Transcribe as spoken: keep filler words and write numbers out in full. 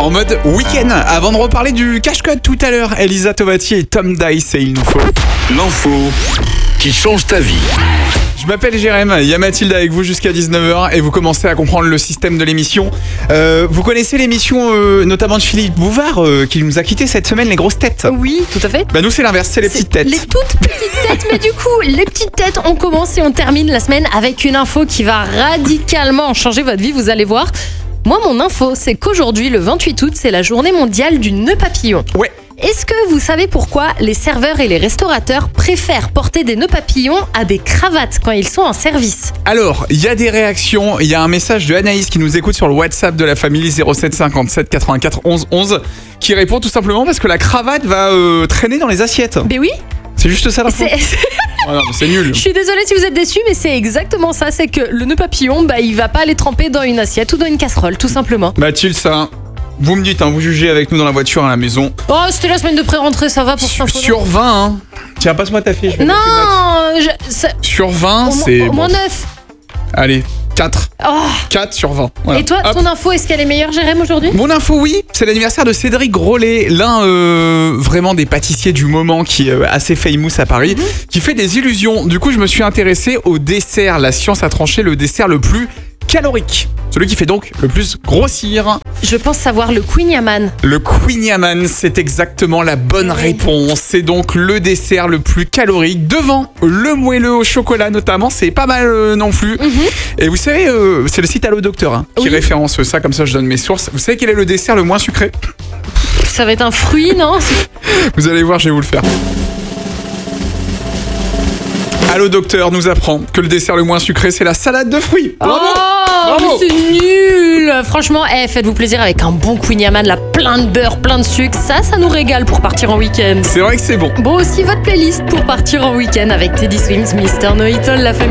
en mode week-end. Avant de reparler du cache-code tout à l'heure, Elisa Tovati et Tom Dice et il nous faut l'info qui change ta vie. Je m'appelle Jérém, il y a Mathilde avec vous jusqu'à dix-neuf heures et vous commencez à comprendre le système de l'émission. Euh, vous connaissez l'émission euh, notamment de Philippe Bouvard euh, qui nous a quitté cette semaine, les grosses têtes. Oui, tout à fait. Bah nous c'est l'inverse, c'est les C'est petites têtes. Les toutes petites têtes, mais du coup, les petites têtes, on commence et on termine la semaine avec une info qui va radicalement changer votre vie, vous allez voir. Moi, mon info, c'est qu'aujourd'hui, le vingt-huit août, c'est la journée mondiale du nœud papillon. Ouais. Est-ce que vous savez pourquoi les serveurs et les restaurateurs préfèrent porter des nœuds papillons à des cravates quand ils sont en service? Alors, il y a des réactions, il y a un message de Anaïs qui nous écoute sur le WhatsApp de la famille zéro sept cinquante-sept quatre-vingt-quatre onze onze qui répond tout simplement parce que la cravate va euh, traîner dans les assiettes. Ben oui, C'est juste ça l'info. c'est... Oh non, mais c'est nul. Je suis désolée si vous êtes déçus, mais c'est exactement ça. C'est que le nœud papillon, bah, il va pas aller tremper dans une assiette ou dans une casserole, tout simplement. Mathilde, ça, vous me dites, hein, vous jugez avec nous dans la voiture à la maison. Oh, c'était la semaine de pré-rentrée, ça va pour Sur, ça. sur vingt, hein. Tiens, passe-moi ta fiche. je vais mettre une note. Non, je, ça- Sur vingt, au, c'est. moins- au bon. moins neuf. Allez, quatre. Oh. quatre sur vingt. Voilà. Et toi, Hop. ton info, est-ce qu'elle est meilleure, Jérém, aujourd'hui? Mon info, oui, c'est l'anniversaire de Cédric Grolet, l'un euh, vraiment des pâtissiers du moment qui est euh, assez famous à Paris, qui fait des illusions. Du coup, je me suis intéressé au dessert. La science a tranché le dessert le plus calorique. Celui qui fait donc le plus grossir. Je pense savoir le Queen Yaman. Le Queen Yaman, c'est exactement la bonne réponse. C'est donc le dessert le plus calorique. Devant le moelleux au chocolat notamment, c'est pas mal euh, non plus. Et vous savez, euh, c'est le site Allo Docteur hein, qui Oui. référence ça, comme ça je donne mes sources. Vous savez quel est le dessert le moins sucré? Ça va être un fruit, non? Vous allez voir, je vais vous le faire. Allo Docteur nous apprend que le dessert le moins sucré, c'est la salade de fruits. Bravo! Oh, Bravo. mais c'est nul. Franchement, eh, faites-vous plaisir avec un bon Queen Yaman, là, plein de beurre, plein de sucre. Ça, ça nous régale pour partir en week-end. C'est vrai que c'est bon. Bon, aussi votre playlist pour partir en week-end avec Teddy Swims, Mister No It All, la famille.